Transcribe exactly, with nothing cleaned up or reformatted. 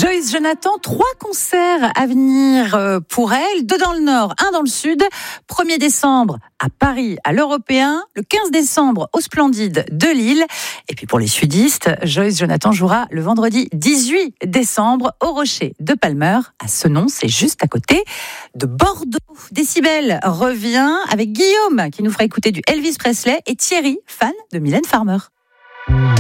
Joyce Jonathan, trois concerts à venir pour elle, deux dans le nord, un dans le sud. premier décembre à Paris, à l'Européen, le quinze décembre au Splendide de Lille. Et puis pour les sudistes, Joyce Jonathan jouera le vendredi dix-huit décembre au Rocher de Palmer, à Senon, c'est juste à côté de Bordeaux. Décibel revient avec Guillaume qui nous fera écouter du Elvis Presley et Thierry, fan de Mylène Farmer.